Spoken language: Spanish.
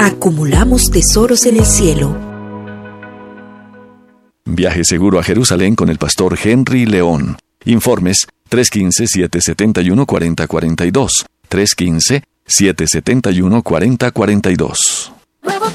Acumulamos tesoros en el cielo. Viaje seguro a Jerusalén con el pastor Henry León. Informes 315-771-4042. 315-771-4042.